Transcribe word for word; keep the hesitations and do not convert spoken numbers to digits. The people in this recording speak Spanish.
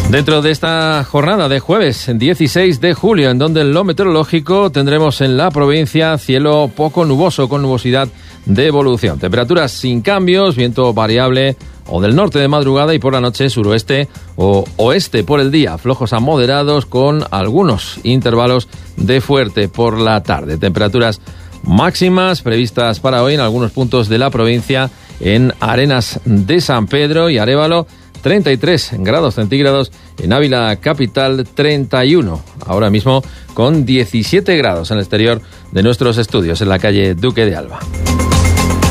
Dentro de esta jornada de jueves dieciséis de julio, en donde en lo meteorológico tendremos en la provincia cielo poco nuboso con nubosidad de evolución. Temperaturas sin cambios, viento variable o del norte de madrugada y por la noche suroeste o oeste por el día, flojos a moderados con algunos intervalos de fuerte por la tarde. Temperaturas máximas previstas para hoy en algunos puntos de la provincia, en Arenas de San Pedro y Arévalo, treinta y tres grados centígrados, en Ávila capital treinta y uno, ahora mismo con diecisiete grados en el exterior de nuestros estudios en la calle Duque de Alba.